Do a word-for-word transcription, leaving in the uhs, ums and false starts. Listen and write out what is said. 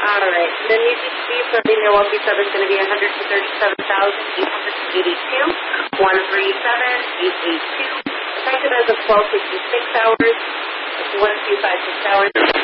All right. The new G C for the Milwaukee sub is going to be one hundred thirty-seven thousand eight hundred eighty-two, one three seven eight eight two. Effective as of twelve fifty-six hours, one two five six hours.